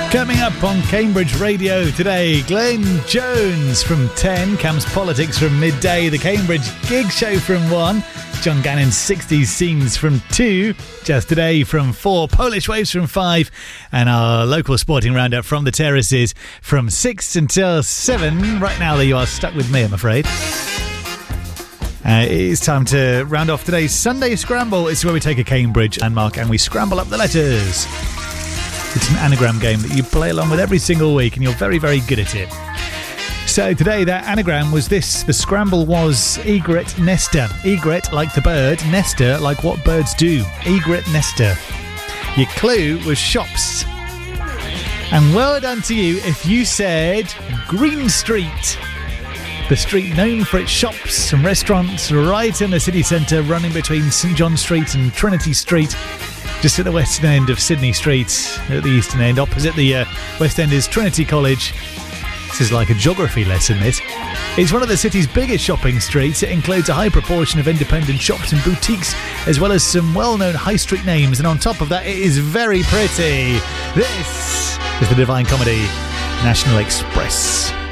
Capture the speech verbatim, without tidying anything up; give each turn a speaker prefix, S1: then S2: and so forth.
S1: Coming up on Cambridge Radio today, Glenn Jones from ten, Cam's Politics from midday, the Cambridge Gig Show from one, John Gannon's sixties Scenes from two, Just Today from four, Polish Waves from five, and our local sporting roundup from the terraces from six until seven. Right now, there you are, stuck with me, I'm afraid. Uh, it's time to round off today's Sunday Scramble. It's where we take a Cambridge landmark and we scramble up the letters. It's an anagram game that you play along with every single week, and you're very, very good at it. So today, that anagram was this. The scramble was egret nester. Egret like the bird, nester like what birds do. Egret nester. Your clue was shops. And well done to you if you said Green Street. The street known for its shops and restaurants right in the city centre, running between St John Street and Trinity Street. Just at the western end of Sydney Street, at the eastern end, opposite the uh, West End is Trinity College. This is like a geography lesson, this. It's one of the city's biggest shopping streets. It includes a high proportion of independent shops and boutiques, as well as some well-known high street names. And on top of that, it is very pretty. This is the Divine Comedy National Express.